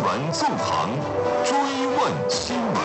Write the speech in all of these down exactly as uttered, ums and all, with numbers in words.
闻纵横，追问新闻。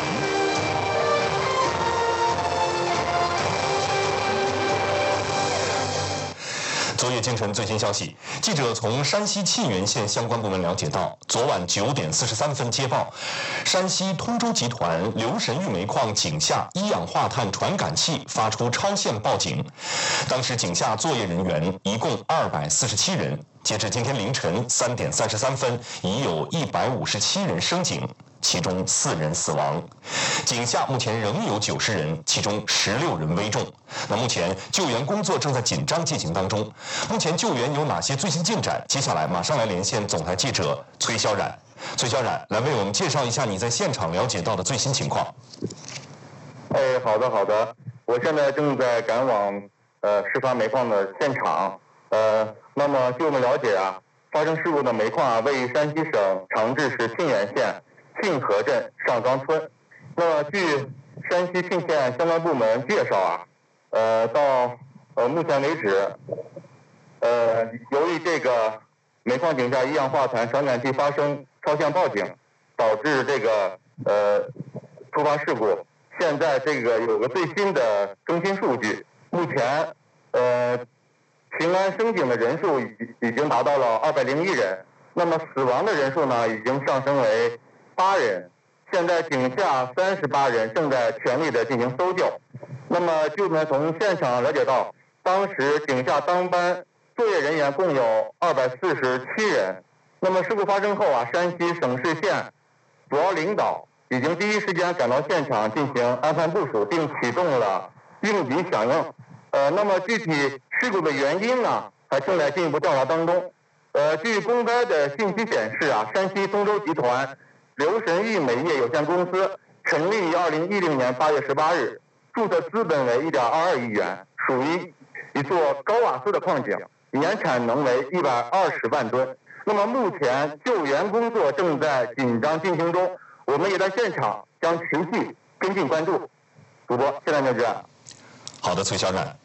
昨夜京城最新消息，记者从山西沁源县相关部门了解到，昨晚九点四十三分接报，山西通州集团刘神峪煤矿井下一氧化碳传感器发出超限报警。当时井下作业人员一共二百四十七人，截至今天凌晨三点三十三分，已有一百五十七人升井，其中四人死亡。井下目前仍有九十人，其中十六人危重。那目前救援工作正在紧张进行当中。目前救援有哪些最新进展？接下来马上来连线总台记者崔小冉。崔小冉，来为我们介绍一下你在现场了解到的最新情况。 哎，好的好的，我现在正在赶往呃事发煤矿的现场。呃，那么据我们了解啊，发生事故的煤矿啊位于山西省长治市沁源县沁河镇上庄村。那么据山西沁县相关部门介绍啊，呃，到呃目前为止，呃，由于这个煤矿井下一氧化碳传感器发生超限报警，导致这个呃突发事故。现在这个有个最新的更新数据，目前呃平安升井的人数已已经达到了二百零一人，那么死亡的人数呢已经上升为八人。现在井下三十八人正在全力的进行搜救。那么据我们从现场了解到，当时井下当班作业人员共有二百四十七人。那么事故发生后啊，山西省市县主要领导已经第一时间赶到现场进行安排部署，并启动了应急响应。呃，那么具体事故的原因呢，还正在进一步调查当中。呃，据公开的信息显示啊，山西通州集团刘神峪煤业有限公司成立于二零一零年八月十八日，注册资本为一点二二亿元，属于一座高瓦斯的矿井，年产能为一百二十万吨。那么目前救援工作正在紧张进行中，我们也在现场将持续跟进关注。主播，现在就这样。 好的，崔小冉。